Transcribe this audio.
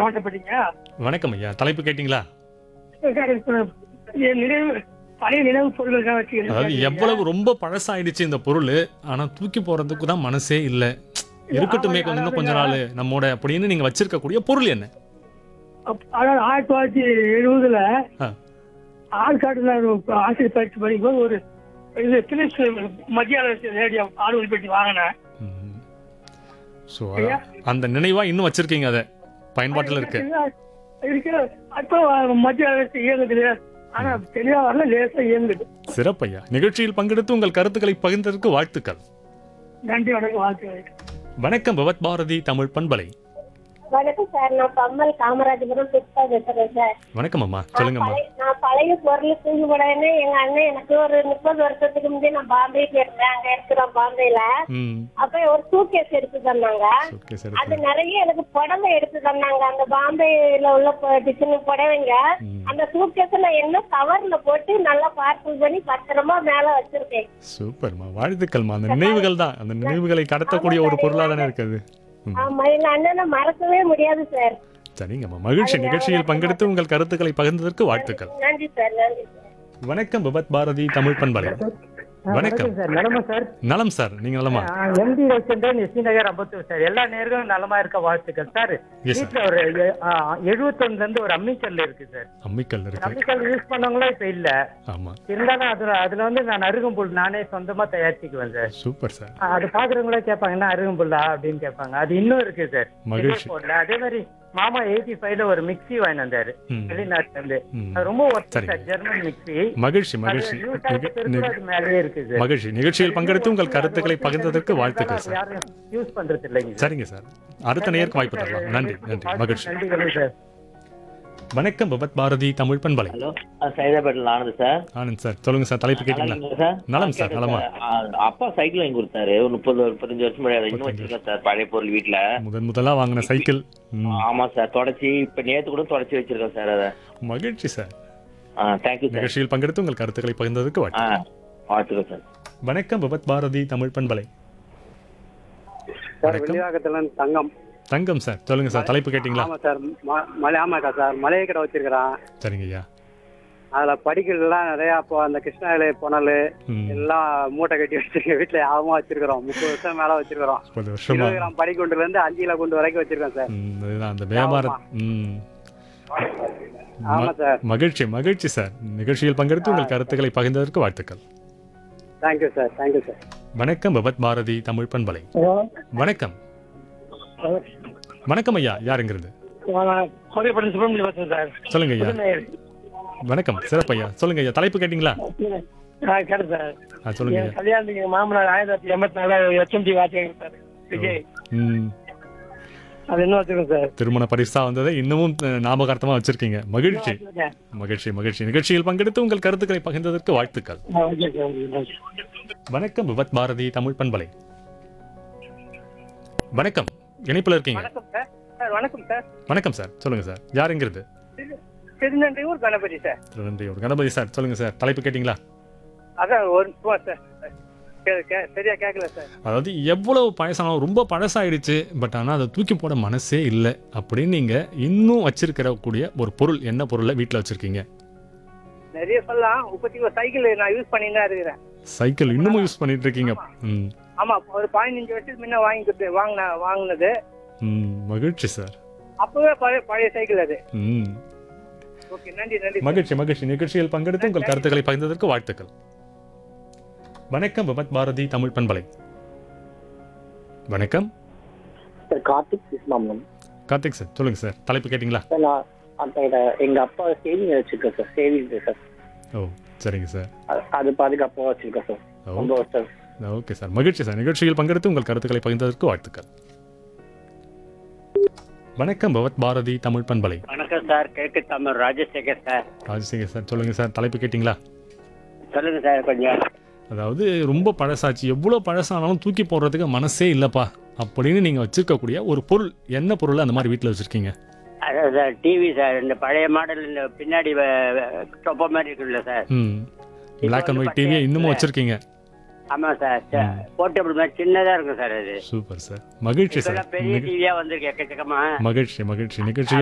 சம்பந்தப்பட்டீங்க வணக்கம் ஐயா. தலைப்பு கேட்டிங்களா? சார் இப்ப என் நினைவு பழைய நினைவு பொருட்களுக்காக அதாவது வச்சுக்கிறேன் எவ்வளவு ரொம்ப பழசாயிடுச்சு இந்த பொருள், ஆனா தூக்கி போறதுக்கு தான் மனசே இல்ல. இருக்கட்டுமே கொஞ்சம் இன்னும் கொஞ்ச நாள் நம்மோட அப்படின்னு நீங்க வச்சிருக்கக்கூடிய பொருள் என்ன? அதாவது 1970 ஆ. ஆற்காட்டுல ஆசிரியர் பயிற்சி படிக்கும்போது ஒரு இது பிலிப்ஸ் மத்திய அரசு ரேடியோ ஆளுநர் பெட்டி வாங்கினேன். ம். ஸோ அந்த நினைவா இன்னும் வச்சிருக்கீங்க, அதை பயன்பாட்டில் இருக்கு. இருக்கு. அப்போ மத்திய அரசு இயங்குது. ஆனா தெளிவா வரல, லேசா இயங்குது. சிறப்பையா. நிகழ்ச்சியில் பங்கெடுத்து உங்கள் கருத்துக்களை பகிர்ந்ததற்கு வாழ்த்துக்கள். நன்றி, வணக்கம், வாழ்த்துக்கள். வணக்கம் பவத் பாரதி தமிழ் பண்பலை. வணக்கம் சார், நான் பம்மல் காமராஜபுரம் புஷ்பா பேசுறேன் சார். வணக்கம் அம்மா, சொல்லுங்கம்மா. நான் பழைய பொருள் தூக்கி போடனே எங்க அண்ணன் எனக்கு ஒரு 30 வருஷத்துக்கு முந்தைய நான் பாம்பே போயிருந்தேன். அங்க இருக்கிறோம் பாம்பேல. ம். அப்ப ஒரு சூட்கேஸ் எடுத்து தந்தாங்க. சூட்கேஸ் அது எடுத்து. நிறைய எனக்கு புடவை எடுத்து தந்தாங்க. அந்த பாம்பேல உள்ள டிசைன் புடவைங்க. அந்த சூட்கேஸ் நான் என்ன கவர்ல போட்டு நல்லா பார்சல் பண்ணி பத்திரமா மேல வச்சிருக்கேன். சூப்பர்மா, வாழ்த்துக்கள்மா. அந்த நினைவுகள் தான், அந்த நினைவுகளை கடத்தக்கூடிய ஒரு பொருளா தானே இருக்குது. ஆமா, எங்க அண்ணனை மறக்கவே முடியாது சார். சரிங்கம்மா, மகிழ்ச்சி. நிகழ்ச்சியில் பங்கெடுத்து உங்கள் கருத்துக்களை பகிர்ந்ததற்கு வாழ்த்துக்கள். நன்றி சார், நன்றி சார். வணக்கம் பவத் பாரதி தமிழ் பண்பலை. வணக்கம் சார், நலமா சார்? நலம் சார், நீங்க நலமா? எம்டி ரவிச்சந்திரன், எஸ்டி நகர், அம்பத்தூர் சார். எல்லா நேர்களும் நலமா இருக்க வாழ்த்துக்கள் சார். Yes, sir. வீட்டுல ஒரு 71 இருந்து ஒரு அம்மிக்கல் இருக்கு சார். அம்மிக்கல் இருக்கு. அம்மிக்கல் யூஸ் பண்ணவங்களும் இப்ப இல்ல. ஆமா, இருந்தாலும் அதுல வந்து நான் அருகம்புல் நானே சொந்தமா தயாரிச்சுக்குவேன் சார். Super sir. அது பாக்குறவங்களே கேட்பாங்க, என்ன அருகம்புல்லா அப்படின்னு கேட்பாங்க. அது இன்னும் இருக்கு சார். மகிழ்ச்சி. போடல. அதே மாதிரி மாமா 85ல ஒரு மிக்ஸி வாங்கி வந்தாரு ம். வெளிநாட்டுல இருந்து. ம். அது ரொம்ப ஒர்த் சரி. Sir, German mixie. மகிழ்ச்சி, மகிழ்ச்சி. அது மேலேயே இருக்கு சார். மகிழ்ச்சி. நிகழ்ச்சியில் பங்கெடுத்து உங்கள் கருத்துக்களை பகிர்ந்ததற்கு வாழ்த்துக்கள் சார். யாரும் யூஸ் பண்றது இல்லைங்க. சரிங்க சார், அடுத்த நேருக்கு வாய்ப்பு தரலாம். நன்றி, நன்றி, மகிழ்ச்சி. நன்றி சார். வணக்கம் பவத் பாரதி தமிழ் பண்பலை. ஹலோ, சைதாபேட்டில் ஆனது சார். ஆனந்த் சார், சொல்லுங்க சார். தலைப்பு கேட்டீங்களா? நல்லா இருக்கீங்களா சார்? நலம் சார், நலமா? அப்பா சைக்கிள் வாங்கி கொடுத்தாரு ஒரு 35 வருஷம் முன்னாடி. இன்னும் வச்சிருக்கேன் சார், பழைய பொருள் வீட்டுல. முதலா வாங்கின சைக்கிள். ம். ஆமா சார், தொடச்சி இப்ப நேத்து கூட தொடச்சி வச்சிருக்கேன் சார். அதை மகிழ்ச்சி சார். Thank you sir. நிகழ்ச்சியில் பங்கெடுத்து உங்கள் கருத்துக்களை பகிர்ந்ததற்கு வாழ்த்துக்கள். வாழ்த்துக்கள் சார். வணக்கம் பவத் பாரதி தமிழ் பண்பலை. சார், வணக்கம். வெளியாகத்துல இருந்து தங்கம். தங்கம் சார், சொல்லுங்க சார். தலைப்பு கேட்டீங்களா? ஆமா சார், ஆமாக்கா சார், மளிகை கடை வச்சிருக்கிறான். சரிங்க ஐயா. அதுல படிக்கல்லாம் நிறைய இப்போ அந்த கிருஷ்ணகிரி புனல் ம். எல்லாம் மூட்டை கட்டி வச்சிருக்கேன். வீட்டுல யாபமா வச்சிருக்கிறோம். 30 வருஷம் மேல வச்சிருக்கிறோம். 30 வருஷமா. 20 கிராம் படிக்குண்டுல இருந்து 5 கிலோ குண்டு வரைக்கும் வச்சிருக்கோம் சார். இதுதான் அந்த வியாபாரம். ம். ஆமா சார். மகிழ்ச்சி, மகிழ்ச்சி சார். நிகழ்ச்சியில் பங்கெடுத்து உங்கள் கருத்துக்களை பகிர்ந்ததற்கு வாழ்த்துக்கள். Thank you sir, thank you sir. வணக்கம் பவத் பாரதி தமிழ் பண்பலை. வணக்கம். வணக்கம் ஐயா, யாருங்கிறது? கோதைப்பட்டி சுப்பிரமணியம் பேசுறேன் சார். சொல்லுங்க ஐயா. வணக்கம், சிறப்பையா. சொல்லுங்க ஐயா, தலைப்பு கேட்டீங்களா? கேட்டு சார். சொல்லுங்க என் ஐயா. கல்யாணத்துக்கு எங்க மாமனார் 1984 HMD வாட்ச் சார். விஜய். ம். அது இன்னும் வச்சிருக்கோம் சார். திருமண பரிசா வந்ததை இன்னமும் ஞாபகார்த்தமா வச்சிருக்கீங்க. மகிழ்ச்சி, மகிழ்ச்சி, மகிழ்ச்சி. நிகழ்ச்சியில் பங்கெடுத்து உங்கள் கருத்துக்களை பகிர்ந்ததற்கு வாழ்த்துக்கள். Okay sir. வணக்கம் விபத் பாரதி தமிழ் பண்பலை. வணக்கம், இணைப்புல இருக்கீங்க. வணக்கம் சார். சார் வணக்கம் சார். வணக்கம் சார், சொல்லுங்க சார். யாருங்கிறது? திருநன்றியூர் கணபதி சார். ஒரு கணபதி சார், சொல்லுங்க சார். தலைப்பு கேட்டீங்களா? அதான் ஒரு சார், சரியா கேட்கல சார். அதாவது எவ்வளவு பழசானாலும் ரொம்ப பழசாயிடுச்சு, பட் ஆனால் அதை தூக்கி போட மனசே இல்லை அப்படின்னு நீங்க இன்னும் வச்சிருக்கிற கூடிய ஒரு பொருள், என்ன பொருளை வீட்டில் வச்சிருக்கீங்க? நிறைய சொல்லலாம். இப்போதைக்கு ஒரு சைக்கிள் நான் யூஸ் பண்ணிட்டு தான் இருக்கிறேன். சைக்கிள் இன்னமும் யூஸ் பண்ணிட்டு இருக்கீங்க? ம். ஆமா, ஒரு 15 வருஷத்துக்கு முன்ன வாங்கினது. ம். மகிழ்ச்சி சார். அப்பவே பழைய சைக்கிள் அது. ம். ஓகே, நன்றி, நன்றி. மகிழ்ச்சி, மகிழ்ச்சி. நிகழ்ச்சியில் பங்கெடுத்து உங்கள் கருத்துக்களை பகிர்ந்ததற்கு வாழ்த்துக்கள். வணக்கம் விபத் பாரதி தமிழ் பண்பலை. வணக்கம் சார், கார்த்திக் சிஸ்மாமன். கார்த்திக் சார், சொல்லுங்க சார். தலைப்பு கேட்டீங்களா? சார், நான் அந்த எங்க அப்பா சேவிங் வச்சிருக்கேன் சார். Saving sir. ஓ, சரிங்க சார். அது பாதுகாப்பாக வச்சிருக்கேன் சார். ரொம்ப வருஷம். ஓகே சார், மகிழ்ச்சி சார். நிகழ்ச்சியில் பங்கெடுத்து உங்கள் கருத்துக்களை பகிர்ந்ததற்கு வாழ்த்துக்கள். வணக்கம் பவத் பாரதி தமிழ் பண்பலை. வணக்கம் சார், கேட்க தமிழ் ராஜசேகர் சார். ராஜசேகர் சார், சொல்லுங்க சார். தலைப்பு கேட்டீங்களா? சொல்லுங்க சார். கொஞ்சம் அதாவது ரொம்ப பழசாச்சு, எவ்வளோ பழசானாலும் தூக்கி போடுறதுக்கு மனசே இல்லைப்பா அப்படின்னு நீங்கள் வச்சிருக்கக்கூடிய ஒரு பொருள், என்ன பொருள் அந்த மாதிரி வீட்டில் வச்சுருக்கீங்க? அதான் சார், டிவி சார். இந்த பழைய மாடல், இந்த பின்னாடி டொப்ப மாதிரி இருக்குல்ல சார். ம். பிளாக் அண்ட் ஒயிட் டிவியை இன்னமும் வச்சுருக்கீங்க? ஆமாம் சார். போர்ட்டபிள் மாதிரி சின்னதாக இருக்கும் சார் அது. சூப்பர் சார், மகிழ்ச்சி சார். பெரிய டிவியாக வந்திருக்கு எக்கச்சக்கமா. மகிழ்ச்சி, மகிழ்ச்சி. நிகழ்ச்சியில்